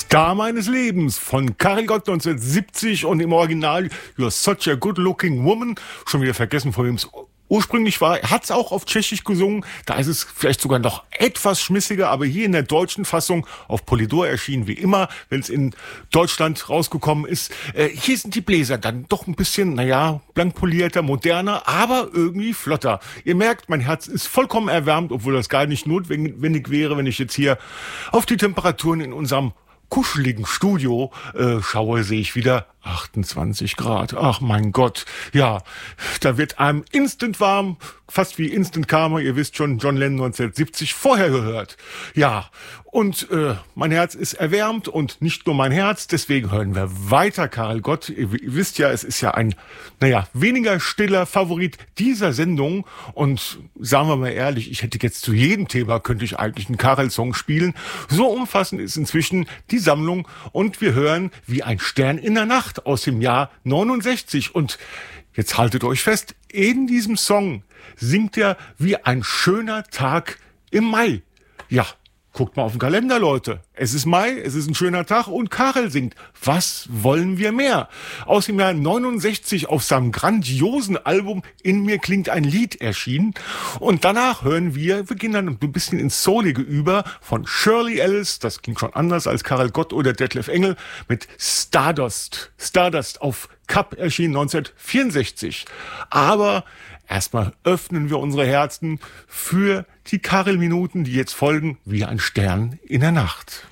Star meines Lebens von Karel Gott 1970 und im Original You're Such a Good Looking Woman. Schon wieder vergessen, von wem es ursprünglich war. Er hat es auch auf Tschechisch gesungen. Da ist es vielleicht sogar noch etwas schmissiger, aber hier in der deutschen Fassung auf Polydor erschienen, wie immer, wenn es in Deutschland rausgekommen ist. Hier sind die Bläser dann doch ein bisschen, blank polierter, moderner, aber irgendwie flotter. Ihr merkt, mein Herz ist vollkommen erwärmt, obwohl das gar nicht notwendig wäre, wenn ich jetzt hier auf die Temperaturen in unserem kuscheligen Studio schaue, sehe ich wieder 28 Grad. Ach mein Gott. Ja, da wird einem instant warm, fast wie Instant Karma. Ihr wisst schon, John Lennon 1970 vorher gehört. Ja, und mein Herz ist erwärmt und nicht nur mein Herz. Deswegen hören wir weiter Karel Gott. Ihr wisst ja, es ist ja ein, weniger stiller Favorit dieser Sendung. Und sagen wir mal ehrlich, ich hätte jetzt zu jedem Thema, könnte ich eigentlich einen Karel-Song spielen. So umfassend ist inzwischen die Sammlung. Und wir hören wie ein Stern in der Nacht aus dem Jahr 69. Und jetzt haltet euch fest, in diesem Song singt er wie ein schöner Tag im Mai. Ja, guckt mal auf den Kalender, Leute. Es ist Mai, es ist ein schöner Tag und Karel singt. Was wollen wir mehr? Aus dem Jahr 69 auf seinem grandiosen Album In mir klingt ein Lied erschienen. Und danach hören wir gehen dann ein bisschen ins Soulige über von Shirley Ellis, das klingt schon anders als Karel Gott oder Detlef Engel, mit Stardust. Stardust auf Cup erschienen 1964. Aber erstmal öffnen wir unsere Herzen für die Karel-Minuten, die jetzt folgen, wie ein Stern in der Nacht.